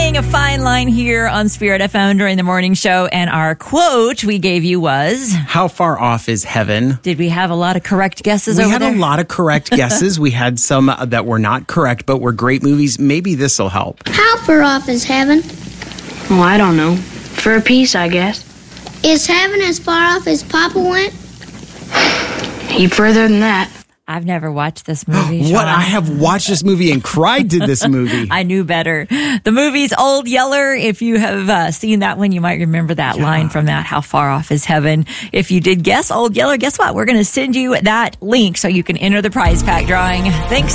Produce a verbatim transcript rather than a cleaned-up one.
playing a fine line here on Spirit F M during the morning show, and our quote we gave you was, how far off is heaven? Did we have a lot of correct guesses we over had there? a lot of correct guesses. We had some that were not correct, but were great movies. Maybe this will help. How far off is heaven? Oh, I don't know. For a piece, I guess. Is heaven as far off as Papa went? Heap further than that. I've never watched this movie, Sean. What? I have watched this movie and cried to this movie. I knew better. The movie's Old Yeller. If you have uh, seen that one, you might remember that yeah. line from that. How far off is heaven? If you did guess Old Yeller, guess what? We're going to send you that link so you can enter the prize pack drawing. Thanks.